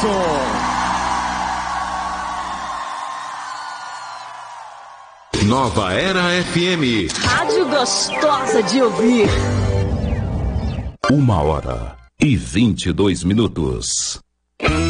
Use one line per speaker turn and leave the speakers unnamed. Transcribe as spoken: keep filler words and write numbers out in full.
som.
Nova Era F M.
Rádio gostosa de ouvir.
Uma hora e vinte e dois minutos.